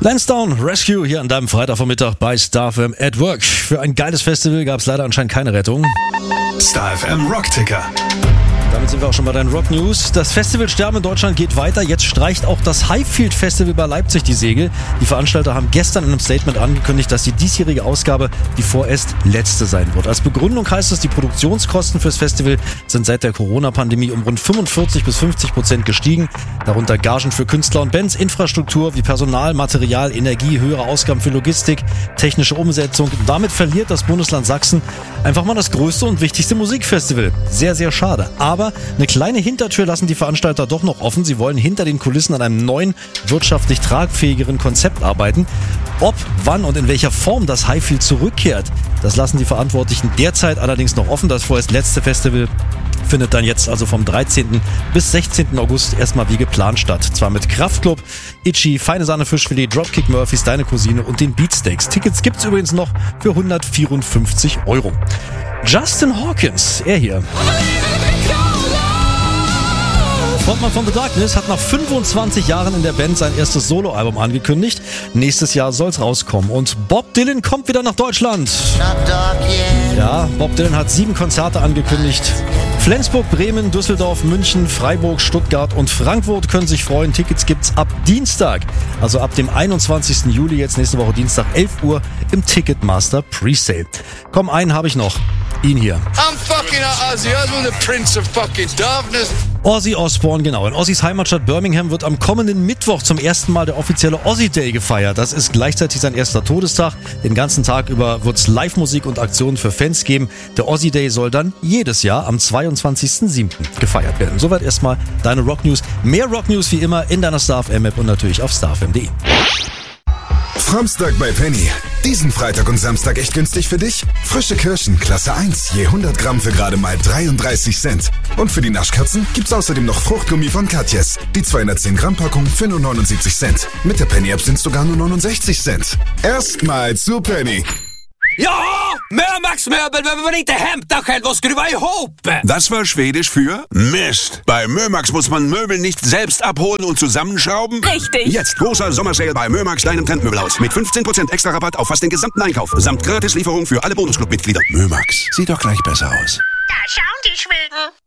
Lansdowne Rescue hier an deinem Freitagvormittag bei Star FM at Work. Für ein geiles Festival gab es leider anscheinend keine Rettung. Star FM Rockticker. Damit sind wir auch schon bei deinen Rock News. Das Festival Sterben in Deutschland geht weiter. Jetzt streicht auch das Highfield Festival bei Leipzig die Segel. Die Veranstalter haben gestern in einem Statement angekündigt, dass die diesjährige Ausgabe die vorerst letzte sein wird. Als Begründung heißt es, die Produktionskosten fürs Festival sind seit der Corona-Pandemie um rund 45-50% gestiegen. Darunter Gagen für Künstler und Bands, Infrastruktur wie Personal, Material, Energie, höhere Ausgaben für Logistik, technische Umsetzung. Damit verliert das Bundesland Sachsen einfach mal das größte und wichtigste Musikfestival. Sehr, sehr schade. Aber eine kleine Hintertür lassen die Veranstalter doch noch offen. Sie wollen hinter den Kulissen an einem neuen, wirtschaftlich tragfähigeren Konzept arbeiten. Ob, wann und in welcher Form das Highfield zurückkehrt, das lassen die Verantwortlichen derzeit allerdings noch offen. Das vorerst letzte Festival findet dann jetzt also vom 13. bis 16. August erstmal wie geplant statt. Zwar mit Kraftklub, Itchy, Feine Sahne Fischfilet, Dropkick Murphys, Deine Cousine und den Beatsteaks. Tickets gibt's übrigens noch für 154 €. Justin Hawkins, er hier. Frontmann von The Darkness hat nach 25 Jahren in der Band sein erstes Soloalbum angekündigt. Nächstes Jahr soll's rauskommen. Und Bob Dylan kommt wieder nach Deutschland. Ja, Bob Dylan hat 7 Konzerte angekündigt. Flensburg, Bremen, Düsseldorf, München, Freiburg, Stuttgart und Frankfurt können sich freuen. Tickets gibt's ab Dienstag, also ab dem 21. Juli, jetzt nächste Woche Dienstag, 11 Uhr im Ticketmaster Presale. Komm, einen habe ich noch. Ihn hier. I'm fucking Ozzy Osbourne, the Prince of fucking Darkness. Ozzy Osbourne, genau. In Ozzys Heimatstadt Birmingham wird am kommenden Mittwoch zum ersten Mal der offizielle Ozzy Day gefeiert. Das ist gleichzeitig sein erster Todestag. Den ganzen Tag über wird es Live-Musik und Aktionen für Fans geben. Der Ozzy Day soll dann jedes Jahr am 22.07. gefeiert werden. Soweit erstmal deine Rock News. Mehr Rock News wie immer in deiner Star FM App und natürlich auf starfm.de. Samstag bei Penny. Diesen Freitag und Samstag echt günstig für dich? Frische Kirschen, Klasse 1, je 100 Gramm für gerade mal 33 Cent. Und für die Naschkatzen gibt's außerdem noch Fruchtgummi von Katjes. Die 210 Gramm Packung für nur 79 Cent. Mit der Penny-App sind's sogar nur 69 Cent. Erstmal zu Penny. Ja, Mörmax Möbel behöver man inte hämta själv och skruva ihop. Das war Schwedisch für Mist. Bei Mörmax muss man Möbel nicht selbst abholen und zusammenschrauben. Richtig. Jetzt großer Sommersale bei Mörmax kleinem Trendmöbelhaus mit 15% extra Rabatt auf fast den gesamten Einkauf. Samt Gratislieferung für alle Bonusklubb-Mitglieder. Mörmax, sieht doch gleich besser aus. Da schauen die Schweden.